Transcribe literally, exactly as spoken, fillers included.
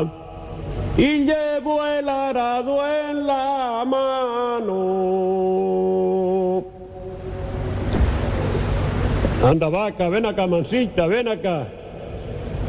y llevo el arado en la mano. Anda vaca, ven acá, mancita, ven acá.